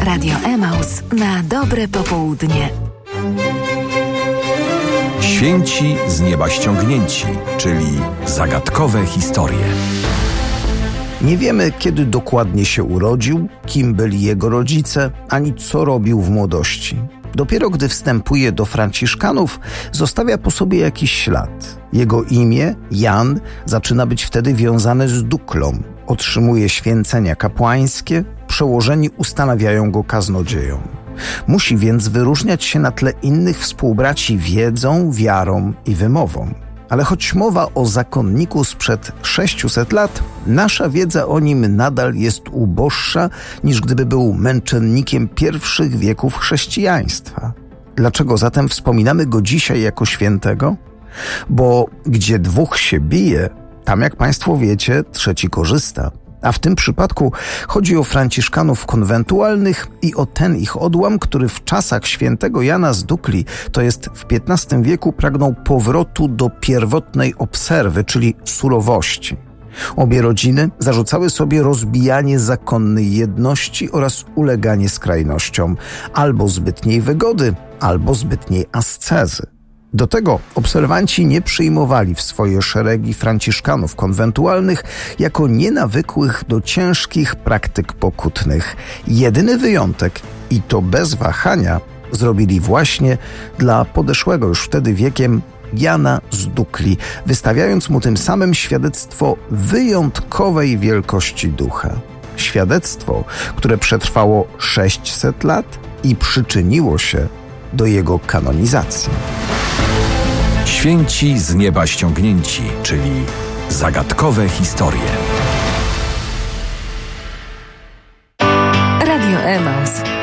Radio Emaus na dobre popołudnie. Święci z nieba ściągnięci, czyli zagadkowe historie. Nie wiemy, kiedy dokładnie się urodził, kim byli jego rodzice, ani co robił w młodości. Dopiero gdy wstępuje do Franciszkanów, zostawia po sobie jakiś ślad. Jego imię, Jan, zaczyna być wtedy wiązane z Duklą. Otrzymuje święcenia kapłańskie, przełożeni ustanawiają go kaznodzieją. Musi więc wyróżniać się na tle innych współbraci wiedzą, wiarą i wymową. Ale choć mowa o zakonniku sprzed 600 lat, nasza wiedza o nim nadal jest uboższa, niż gdyby był męczennikiem pierwszych wieków chrześcijaństwa. Dlaczego zatem wspominamy go dzisiaj jako świętego? Bo gdzie dwóch się bije, tam, jak Państwo wiecie, trzeci korzysta. A w tym przypadku chodzi o franciszkanów konwentualnych i o ten ich odłam, który w czasach świętego Jana z Dukli, to jest w XV wieku, pragnął powrotu do pierwotnej obserwy, czyli surowości. Obie rodziny zarzucały sobie rozbijanie zakonnej jedności oraz uleganie skrajnościom, albo zbytniej wygody, albo zbytniej ascezy. Do tego obserwanci nie przyjmowali w swoje szeregi franciszkanów konwentualnych jako nienawykłych do ciężkich praktyk pokutnych. Jedyny wyjątek, i to bez wahania, zrobili właśnie dla podeszłego już wtedy wiekiem Jana z Dukli, wystawiając mu tym samym świadectwo wyjątkowej wielkości ducha. Świadectwo, które przetrwało 600 lat i przyczyniło się do jego kanonizacji. Święci z nieba ściągnięci, czyli zagadkowe historie. Radio Emaus.